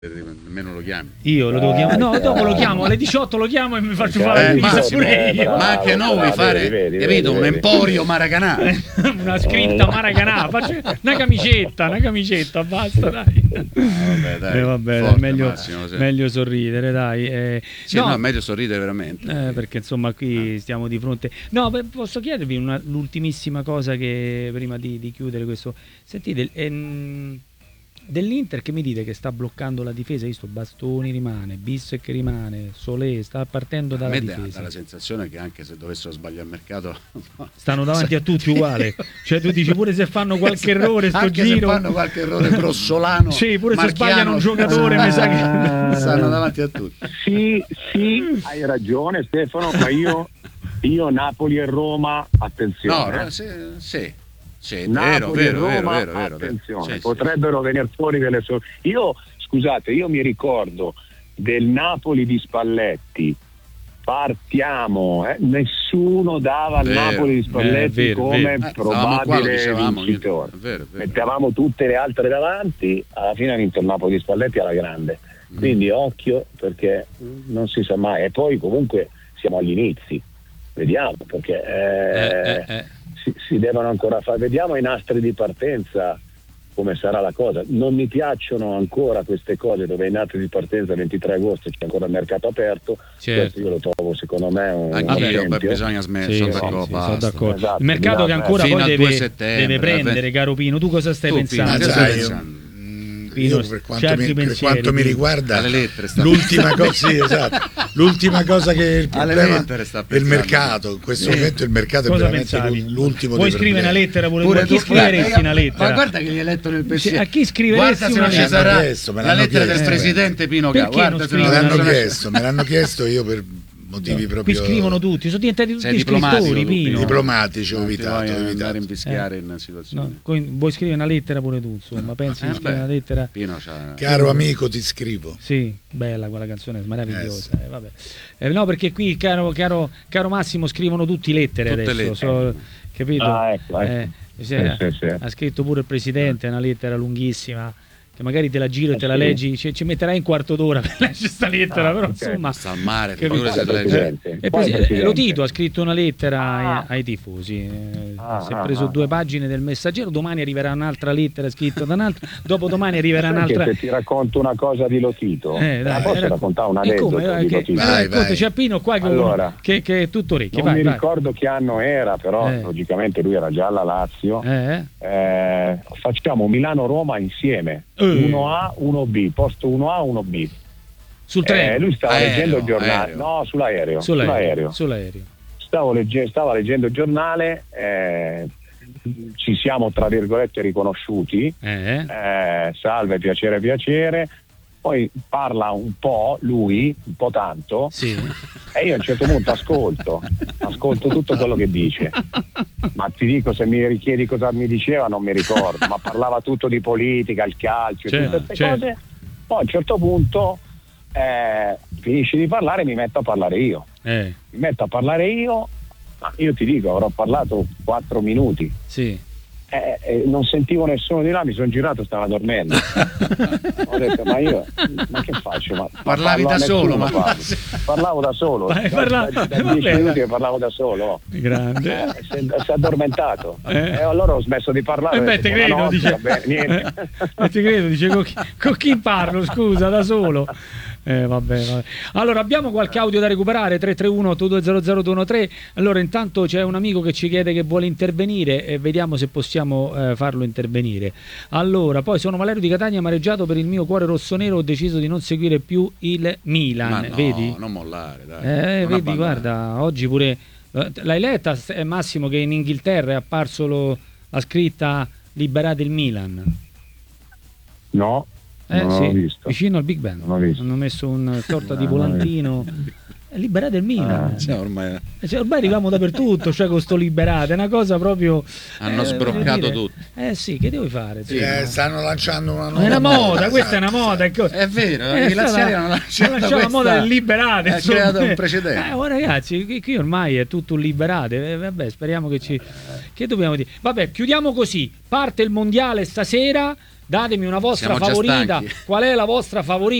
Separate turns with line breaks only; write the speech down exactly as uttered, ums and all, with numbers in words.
Nemmeno lo chiami.
Io lo devo chiamare. No, dopo lo chiamo alle diciotto, lo chiamo e mi faccio fare
eh,
la pizza pure
eh,
io.
Ma anche noi vuoi fare, vedi, capito? Vedi, un emporio Maracanà.
Una scritta Maracanà. Faccio una camicetta, una camicetta, basta, dai.
Ah, vabbè, dai.
Eh, vabbè,
Forte,
meglio,
Massimo, sì.
meglio sorridere, dai. Eh,
sì, no, no, è meglio sorridere veramente.
Eh, perché insomma qui stiamo di fronte. No, beh, posso chiedervi una, l'ultimissima cosa che prima di, di chiudere questo. Sentite, ehm, dell'Inter che mi dite che sta bloccando la difesa, visto Bastoni rimane, Bissek rimane, Solé sta partendo dalla
a me
difesa.
dà la sensazione che anche se dovessero sbagliare il mercato
stanno davanti a tutti uguale, cioè tu dici pure se fanno qualche errore sto
anche
giro,
se fanno qualche errore grossolano,
sì, pure
Marchiano,
se sbagliano un giocatore mi sa che
stanno davanti a tutti.
Sì, sì, hai ragione Stefano, ma io io Napoli e Roma, attenzione.
No, sì, sì. Sì,
Napoli
vero,
e
vero,
Roma,
vero, vero,
attenzione,
vero. Sì,
potrebbero
sì.
venire fuori delle so- io scusate, io mi ricordo del Napoli di Spalletti. Partiamo, eh? Nessuno dava al Napoli di Spalletti
vero,
come
vero.
probabile
eh,
vincitore.
Vero, vero.
Mettevamo tutte le altre davanti, alla fine ha vinto il Napoli di Spalletti alla grande. Mm. Quindi occhio, perché non si sa mai. E poi comunque siamo agli inizi, vediamo, perché eh, eh, eh. Si, si devono ancora fare. Vediamo i nastri di partenza come sarà la cosa. Non mi piacciono ancora queste cose dove i nastri di partenza ventitré agosto c'è ancora il mercato aperto.
Certo.
Questo io lo trovo secondo me un
anch'io,
esempio.
bisogna smettere,
sì,
sono
sì,
d'accordo,
sì, sono d'accordo.
Esatto,
il mercato che ancora
fino
poi deve, deve prendere,
eh,
caro Pino, tu cosa stai
tu,
pensando?
Pino,
sai,
pensando?
Io, io per quanto, mi, per quanto mi riguarda
lettere,
l'ultima cosa sì, esatto. l'ultima cosa che il problema è il mercato, in questo sì. momento il mercato
cosa
è veramente
pensavi?
l'ultimo.
Puoi scrivere una lettera pure,
pure
a chi scriveresti una lettera?
Ma guarda che gli hai letto nel pensiero.
A chi scriveresti una lettera?
Sarà
chiesto,
la lettera
chiesto,
del presidente Pino Ca.
Guarda,
me l'hanno chiesto, me l'hanno chiesto io per motivi
no,
proprio.
Qui scrivono tutti, sono diventati tutti scrittori, Pino.
Diplomatici, ho evitato,
andare in bischiare in situazioni.
No, vuoi scrivere una lettera pure tu, insomma, pensi di scrivere una lettera?
Pino c'ha...
Caro amico, ti scrivo.
Sì, bella quella canzone, meravigliosa. Eh, vabbè. Eh, no, perché qui, caro, caro, caro Massimo, scrivono tutti lettere
Tutte
adesso,
lettere.
So, capito?
Ah, ecco, ecco.
Eh,
sì,
sì,
sì, sì.
Ha scritto pure il presidente una lettera lunghissima. Che magari te la giro e te la
sì.
leggi, ci, ci metterai un quarto d'ora per leggere questa lettera,
ah,
però
okay.
insomma
sta al mare,
che
pure se legge.
E poi lo Tito ha scritto una lettera ah. ai, ai tifosi, eh,
ah,
si è preso
ah,
due
ah.
pagine del Messaggero, domani arriverà un'altra lettera scritta da un'altra, dopodomani arriverà un'altra.
Se ti racconto una cosa di Lotito,
eh, dai,
posso
racc-
raccontare un aneddoto
come,
di
che,
Lotito?
Vai,
raccontaci a Pino qua che,
allora,
che, che è tutto orecchie.
Non
vai,
mi
vai.
ricordo che anno era, però
eh.
logicamente lui era già alla Lazio.
Eh.
Eh, facciamo Milano-Roma insieme,
eh.
uno A, uno B, posto uno A, uno B.
Sul treno?
Eh, lui stava
aereo,
leggendo il giornale,
aereo.
no, sull'aereo.
Sull'aereo.
sull'aereo.
sull'aereo.
Stavo legge- stava leggendo il giornale, eh, ci siamo tra virgolette riconosciuti,
Eh.
eh, salve, piacere, piacere. Poi parla un po' lui, un po' tanto,
sì.
e io a un certo punto ascolto, ascolto tutto quello che dice. Ma ti dico, se mi richiedi cosa mi diceva non mi ricordo, ma parlava tutto di politica, il calcio,
certo,
tutte queste
certo.
cose. Poi a un certo punto eh, finisci di parlare e mi metto a parlare io.
Eh.
Mi metto a parlare io, ma io ti dico, avrò parlato quattro minuti.
Sì.
Eh, eh, non sentivo nessuno di là, mi sono girato, stava dormendo. Ho detto, ma io ma che faccio? Ma,
Parlavi
ma
da solo, ma
parlavo da solo,
Vai,
da,
parla...
da, da dieci
Vabbè,
minuti che parlavo da solo.
Grande.
Eh, si, è, si è addormentato.
Eh.
E allora ho smesso di parlare.
Eh beh, te credo,
notte,
dice.
vabbè, niente.
Eh, te credo, dice con chi, con chi parlo, scusa, da solo. Eh, vabbè, vabbè. Allora abbiamo qualche audio da recuperare? Tre tre uno otto due zero zero due uno tre. Allora intanto c'è un amico che ci chiede che vuole intervenire e vediamo se possiamo eh, farlo intervenire. Allora, poi sono Valerio di Catania, amareggiato per il mio cuore rossonero, ho deciso di non seguire più il Milan.
Ma no,
vedi?
non mollare, dai.
Eh,
non
vedi,
abbandonare.
guarda, oggi pure l'hai letta, Massimo, che in Inghilterra è apparso lo, la scritta liberate il Milan.
No.
Eh,
non
sì,
l'ho visto.
vicino al Big Ben hanno messo una sorta di volantino. Liberate il Milan.
Ah, cioè, ormai...
Cioè, ormai arriviamo dappertutto, cioè con sto liberate, è una cosa proprio.
Hanno
eh,
sbroccato tutto.
Eh sì, che devo fare?
Sì, eh, stanno lanciando una nuova
è una moda,
moda,
questa
esatto,
è una moda.
esatto.
È
vero,
eh,
i laziali hanno lanciato
questa... la moda del liberate.
Ha creato un precedente.
Eh, oh, ragazzi, qui, qui ormai è tutto un liberate. Eh, vabbè, speriamo che ci. Che dobbiamo dire? Vabbè, chiudiamo così. Parte il mondiale stasera. datemi una vostra
Siamo già
favorita.
stanchi.
Qual è la vostra favorita?